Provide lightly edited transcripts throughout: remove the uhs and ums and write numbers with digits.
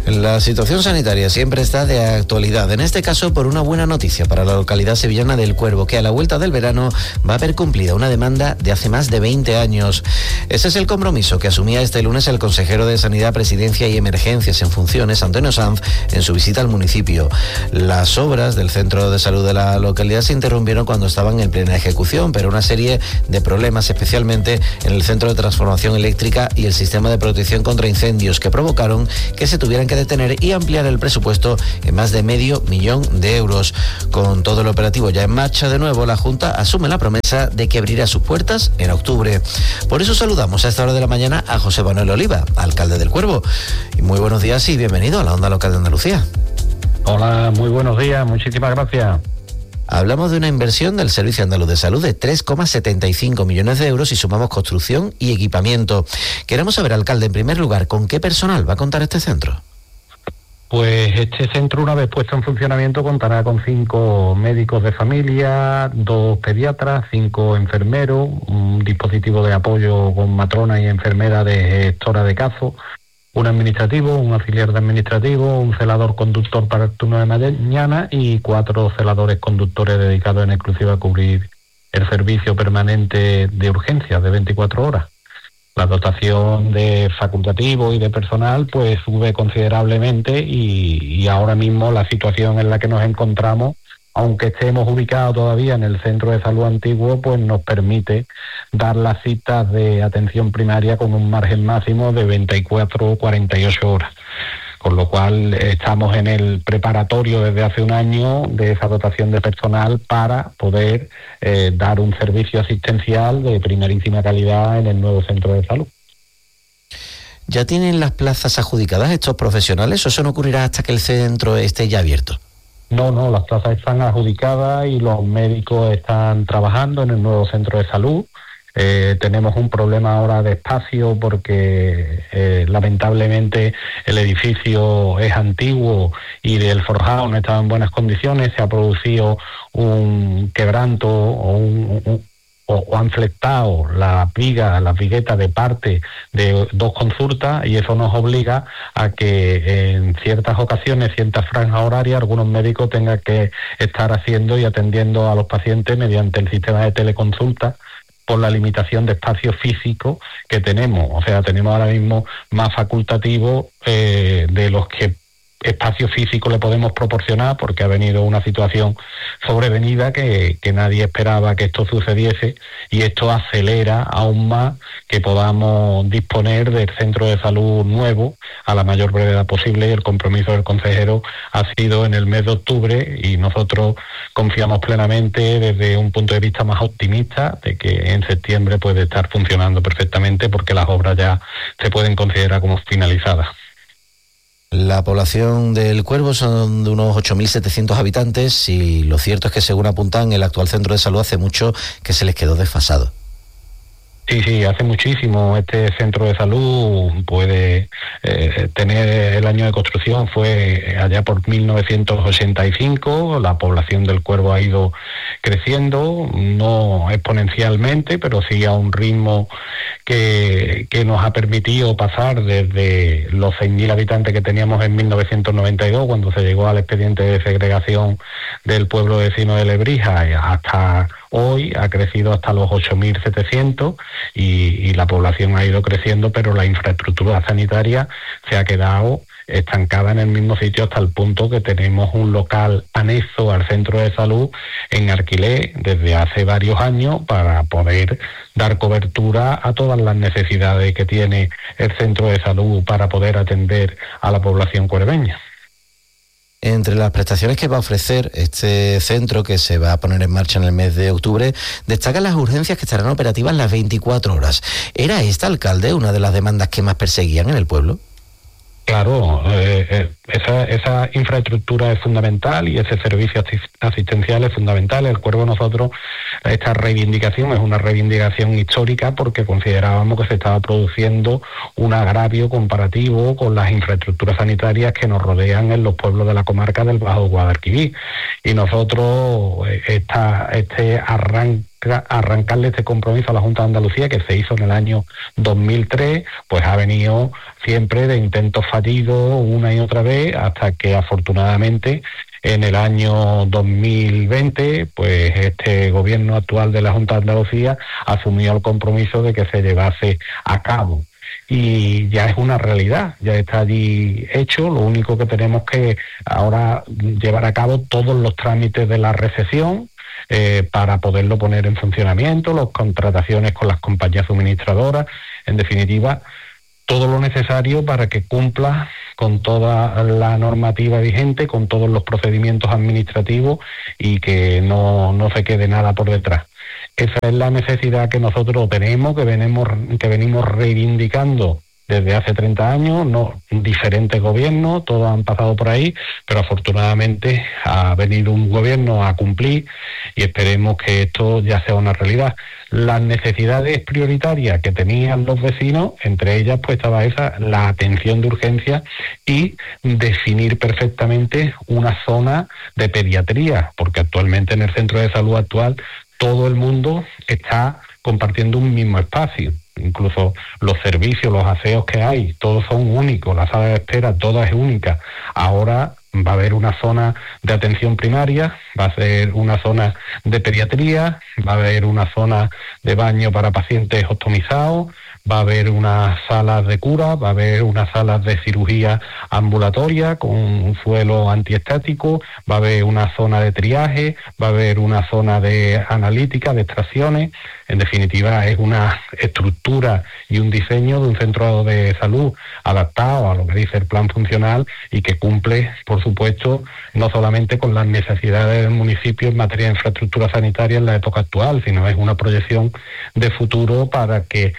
La situación sanitaria siempre está de actualidad, en este caso por una buena noticia para la localidad sevillana del Cuervo, que a la vuelta del verano va a ver cumplida una demanda de hace más de 20 años. Ese es el compromiso que asumía este lunes el consejero de Sanidad, Presidencia y Emergencias en funciones, Antonio Sanz, en su visita al municipio. Las obras del centro de salud de la localidad se interrumpieron cuando estaban en plena ejecución, pero una serie de problemas, especialmente en el centro de transformación eléctrica y el sistema de protección contra incendios, que provocaron que se tuvieran que detener y ampliar el presupuesto en más de €500,000. Con todo el operativo ya en marcha de nuevo, la Junta asume la promesa de que abrirá sus puertas en octubre. Por eso saludamos a esta hora de la mañana a José Manuel Oliva, alcalde del Cuervo. Y muy buenos días y bienvenido a la Onda Local de Andalucía. Hola, muy buenos días, muchísimas gracias. Hablamos de una inversión del Servicio Andaluz de Salud de 3,75 millones de euros y sumamos construcción y equipamiento. Queremos saber, alcalde, en primer lugar, ¿con qué personal va a contar este centro? Pues este centro, una vez puesto en funcionamiento, contará con 5 médicos de familia, 2 pediatras, 5 enfermeros, un dispositivo de apoyo con matrona y enfermera de gestora de casos, un administrativo, un auxiliar de administrativo, un celador conductor para el turno de mañana y 4 celadores conductores dedicados en exclusiva a cubrir el servicio permanente de urgencias de 24 horas. La dotación de facultativo y de personal pues sube considerablemente y ahora mismo la situación en la que nos encontramos, aunque estemos ubicados todavía en el centro de salud antiguo, pues nos permite dar las citas de atención primaria con un margen máximo de 24 o 48 horas. Con lo cual estamos en el preparatorio desde hace un año de esa dotación de personal para poder dar un servicio asistencial de primerísima calidad en el nuevo centro de salud. ¿Ya tienen las plazas adjudicadas estos profesionales o eso no ocurrirá hasta que el centro esté ya abierto? No, las plazas están adjudicadas y los médicos están trabajando en el nuevo centro de salud. Tenemos un problema ahora de espacio porque lamentablemente el edificio es antiguo y el forjado no estaba en buenas condiciones. Se ha producido un quebranto o han flectado las viguetas de parte de 2 consultas y eso nos obliga a que en ciertas ocasiones, ciertas franjas horarias, algunos médicos tengan que estar haciendo y atendiendo a los pacientes mediante el sistema de teleconsulta por la limitación de espacio físico que tenemos. O sea, tenemos ahora mismo más facultativos de los que espacio físico le podemos proporcionar porque ha venido una situación sobrevenida que nadie esperaba que esto sucediese y esto acelera aún más que podamos disponer del centro de salud nuevo a la mayor brevedad posible y el compromiso del consejero ha sido en el mes de octubre y nosotros confiamos plenamente desde un punto de vista más optimista de que en septiembre puede estar funcionando perfectamente porque las obras ya se pueden considerar como finalizadas. La población del Cuervo son de unos 8.700 habitantes y lo cierto es que, según apuntan, el actual centro de salud hace mucho que se les quedó desfasado. Sí, hace muchísimo. Este centro de salud puede tener el año de construcción, fue allá por 1985, la población del Cuervo ha ido creciendo, no exponencialmente, pero sí a un ritmo que nos ha permitido pasar desde los 6.000 habitantes que teníamos en 1992, cuando se llegó al expediente de segregación del pueblo vecino de Lebrija, hasta hoy ha crecido hasta los 8.700 y la población ha ido creciendo, pero la infraestructura sanitaria se ha quedado estancada en el mismo sitio hasta el punto que tenemos un local anexo al centro de salud en alquiler desde hace varios años para poder dar cobertura a todas las necesidades que tiene el centro de salud para poder atender a la población cuerveña. Entre las prestaciones que va a ofrecer este centro, que se va a poner en marcha en el mes de octubre, destacan las urgencias que estarán operativas las 24 horas. ¿Era esta, alcalde, una de las demandas que más perseguían en el pueblo? Claro, esa infraestructura es fundamental y ese servicio asistencial es fundamental. El Cuervo, nosotros, esta reivindicación es una reivindicación histórica porque considerábamos que se estaba produciendo un agravio comparativo con las infraestructuras sanitarias que nos rodean en los pueblos de la comarca del Bajo Guadalquivir. Y nosotros, este arranque arrancarle este compromiso a la Junta de Andalucía, que se hizo en el año 2003, pues ha venido siempre de intentos fallidos una y otra vez, hasta que afortunadamente en el año 2020, pues este gobierno actual de la Junta de Andalucía asumió el compromiso de que se llevase a cabo. Y ya es una realidad, ya está allí hecho. Lo único que tenemos que ahora llevar a cabo todos los trámites de la recesión para poderlo poner en funcionamiento, las contrataciones con las compañías suministradoras, en definitiva, todo lo necesario para que cumpla con toda la normativa vigente, con todos los procedimientos administrativos y que no se quede nada por detrás. Esa es la necesidad que nosotros tenemos, que venimos reivindicando desde hace 30 años, diferentes gobiernos, todos han pasado por ahí, pero afortunadamente ha venido un gobierno a cumplir y esperemos que esto ya sea una realidad. Las necesidades prioritarias que tenían los vecinos, entre ellas pues estaba la atención de urgencia y definir perfectamente una zona de pediatría, porque actualmente en el centro de salud actual todo el mundo está compartiendo un mismo espacio. Incluso los servicios, los aseos que hay, todos son únicos, la sala de espera toda es única. Ahora va a haber una zona de atención primaria, va a ser una zona de pediatría, va a haber una zona de baño para pacientes ostomizados, va a haber unas salas de cura, va a haber unas salas de cirugía ambulatoria con un suelo antiestático, va a haber una zona de triaje, va a haber una zona de analítica, de extracciones. En definitiva, es una estructura y un diseño de un centro de salud adaptado a lo que dice el plan funcional y que cumple, por supuesto, no solamente con las necesidades del municipio en materia de infraestructura sanitaria en la época actual, sino es una proyección de futuro para que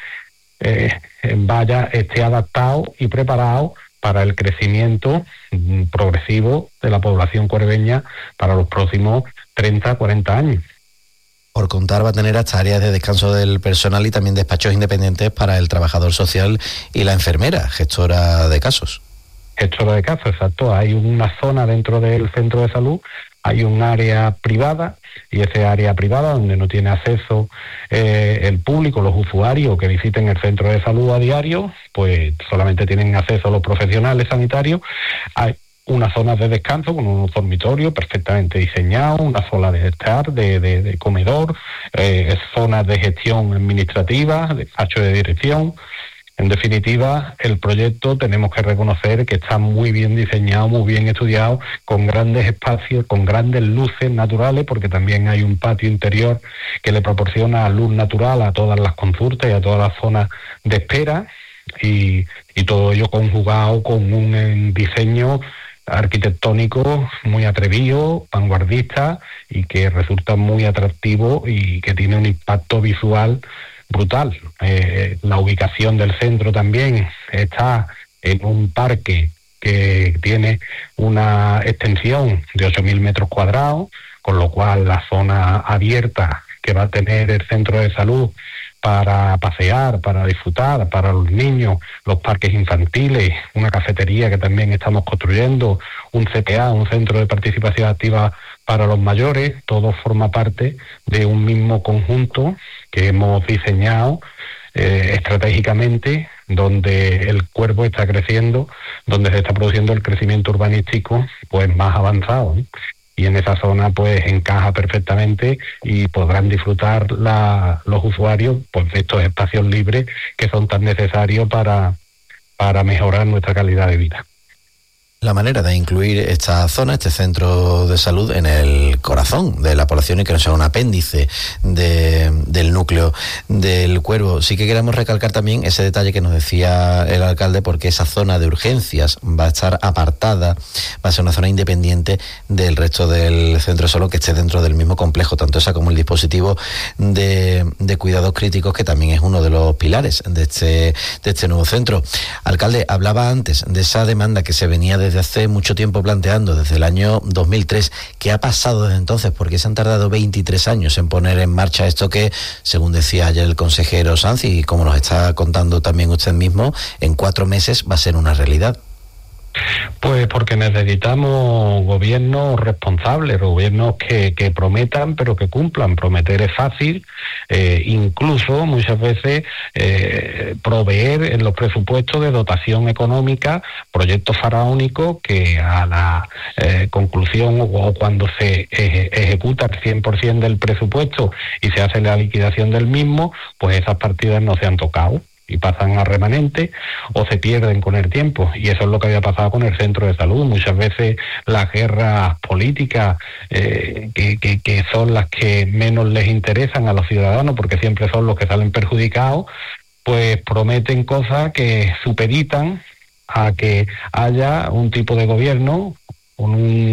esté adaptado y preparado para el crecimiento progresivo de la población cuerveña para los próximos 30, 40 años. Por contar, va a tener hasta áreas de descanso del personal y también despachos independientes para el trabajador social y la enfermera, gestora de casos. Gestora de casos, exacto. Hay una zona dentro del centro de salud, hay un área privada, y ese área privada donde no tiene acceso el público, los usuarios que visiten el centro de salud a diario, pues solamente tienen acceso los profesionales sanitarios. Hay unas zonas de descanso con un dormitorio perfectamente diseñado, una zona de estar, de comedor, zonas de gestión administrativa, despacho de dirección. En definitiva, el proyecto tenemos que reconocer que está muy bien diseñado, muy bien estudiado, con grandes espacios, con grandes luces naturales, porque también hay un patio interior que le proporciona luz natural a todas las consultas y a todas las zonas de espera, y todo ello conjugado con un diseño arquitectónico muy atrevido, vanguardista, y que resulta muy atractivo y que tiene un impacto visual brutal. La ubicación del centro también está en un parque que tiene una extensión de 8.000 metros cuadrados, con lo cual la zona abierta que va a tener el centro de salud para pasear, para disfrutar, para los niños, los parques infantiles, una cafetería que también estamos construyendo, un CPA, un centro de participación activa para los mayores, todo forma parte de un mismo conjunto que hemos diseñado estratégicamente, donde el Cuervo está creciendo, donde se está produciendo el crecimiento urbanístico pues más avanzado, ¿no? Y en esa zona pues encaja perfectamente y podrán disfrutar los usuarios pues de estos espacios libres que son tan necesarios para mejorar nuestra calidad de vida. La manera de incluir esta zona, este centro de salud, en el corazón de la población y que no sea un apéndice del núcleo del Cuervo. Sí que queremos recalcar también ese detalle que nos decía el alcalde, porque esa zona de urgencias va a estar apartada, va a ser una zona independiente del resto del centro de salud, que esté dentro del mismo complejo, tanto esa como el dispositivo de cuidados críticos, que también es uno de los pilares de este nuevo centro. Alcalde, hablaba antes de esa demanda que se venía desde hace mucho tiempo planteando, desde el año 2003. ¿Qué ha pasado desde entonces? Porque se han tardado 23 años en poner en marcha esto que, según decía ayer el consejero Sanz, y como nos está contando también usted mismo, en 4 meses va a ser una realidad. Pues porque necesitamos gobiernos responsables, gobiernos que prometan pero que cumplan. Prometer es fácil, incluso muchas veces proveer en los presupuestos de dotación económica proyectos faraónicos que a la conclusión o cuando se ejecuta el 100% del presupuesto y se hace la liquidación del mismo, pues esas partidas no se han tocado y pasan a remanente o se pierden con el tiempo, y eso es lo que había pasado con el centro de salud. Muchas veces las guerras políticas que son las que menos les interesan a los ciudadanos, porque siempre son los que salen perjudicados, pues prometen cosas que supeditan a que haya un tipo de gobierno con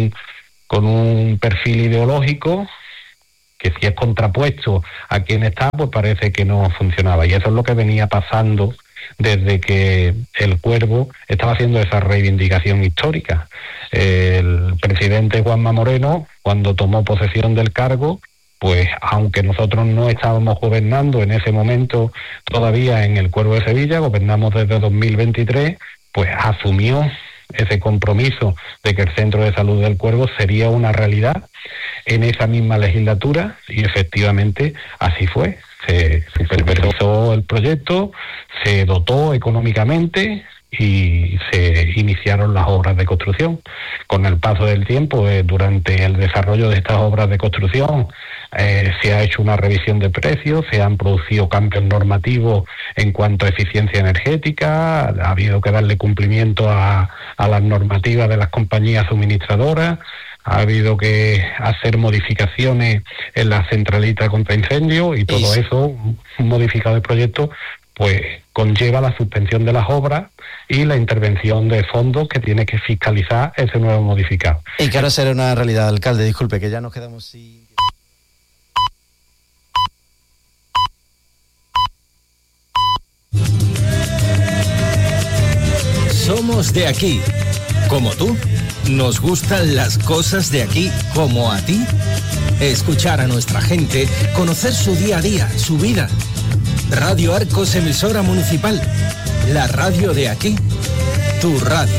un perfil ideológico que si es contrapuesto a quien está, pues parece que no funcionaba. Y eso es lo que venía pasando desde que el Cuervo estaba haciendo esa reivindicación histórica. El presidente Juanma Moreno, cuando tomó posesión del cargo, pues aunque nosotros no estábamos gobernando en ese momento todavía en el Cuervo de Sevilla, gobernamos desde 2023, pues asumió ese compromiso de que el centro de salud del Cuervo sería una realidad en esa misma legislatura, y efectivamente así fue. Se supervisó el proyecto, se dotó económicamente y se iniciaron las obras de construcción. Con el paso del tiempo, durante el desarrollo de estas obras de construcción, se ha hecho una revisión de precios, se han producido cambios normativos en cuanto a eficiencia energética, ha habido que darle cumplimiento a las normativas de las compañías suministradoras, ha habido que hacer modificaciones en la centralita contra incendios, y todo eso, un modificado de proyecto, pues conlleva la suspensión de las obras y la intervención de fondos que tiene que fiscalizar ese nuevo modificado. Y que ahora será una realidad, alcalde, disculpe, que ya nos quedamos sin... Somos de aquí, como tú. Nos gustan las cosas de aquí, como a ti. Escuchar a nuestra gente, conocer su día a día, su vida. Radio Arcos, emisora municipal. La radio de aquí, tu radio.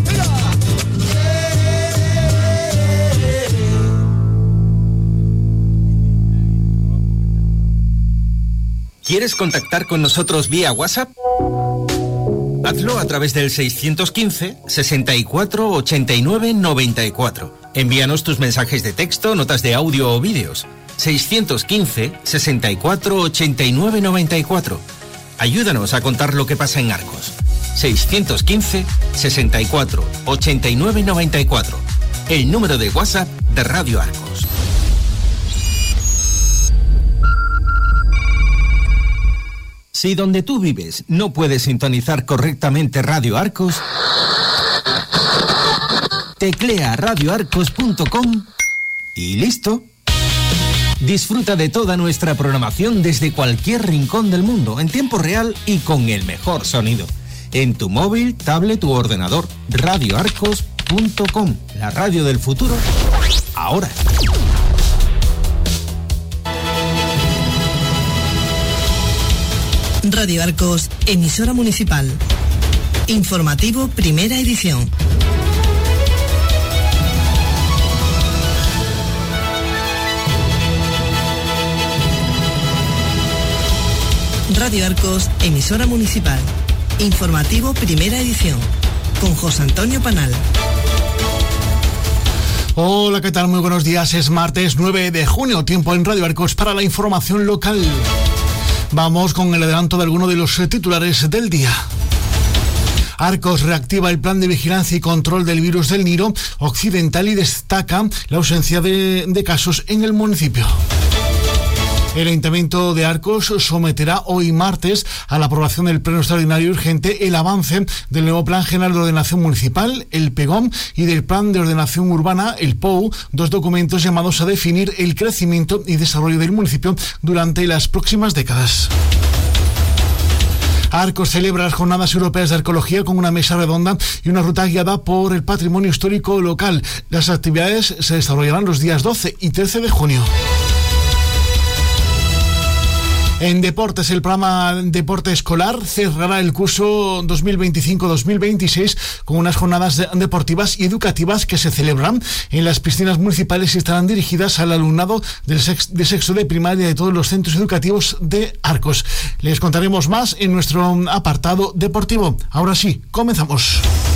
¿Quieres contactar con nosotros vía WhatsApp? Hazlo a través del 615 64 89 94. Envíanos tus mensajes de texto, notas de audio o vídeos. 615 64 89 94. Ayúdanos a contar lo que pasa en Arcos. 615 64 89 94. El número de WhatsApp de Radio Arcos. Si donde tú vives no puedes sintonizar correctamente Radio Arcos, teclea radioarcos.com y listo. Disfruta de toda nuestra programación desde cualquier rincón del mundo, en tiempo real y con el mejor sonido. En tu móvil, tablet u ordenador. radioarcos.com, la radio del futuro, ahora. Radio Arcos, emisora municipal. Informativo, primera edición. Radio Arcos, emisora municipal. Informativo, primera edición. Con José Antonio Panal. Hola, ¿qué tal? Muy buenos días. Es martes 9 de junio, tiempo en Radio Arcos para la información local. Vamos con el adelanto de algunos de los titulares del día. Arcos reactiva el plan de vigilancia y control del virus del Nilo occidental y destaca la ausencia de casos en el municipio. El Ayuntamiento de Arcos someterá hoy martes a la aprobación del Pleno Extraordinario Urgente el avance del nuevo Plan General de Ordenación Municipal, el PEGOM, y del Plan de Ordenación Urbana, el POU, dos documentos llamados a definir el crecimiento y desarrollo del municipio durante las próximas décadas. Arcos celebra las Jornadas Europeas de Arqueología con una mesa redonda y una ruta guiada por el patrimonio histórico local. Las actividades se desarrollarán los días 12 y 13 de junio. En deportes, el programa Deporte Escolar cerrará el curso 2025-2026 con unas jornadas deportivas y educativas que se celebrarán en las piscinas municipales y estarán dirigidas al alumnado de sexto de primaria de todos los centros educativos de Arcos. Les contaremos más en nuestro apartado deportivo. Ahora sí, comenzamos.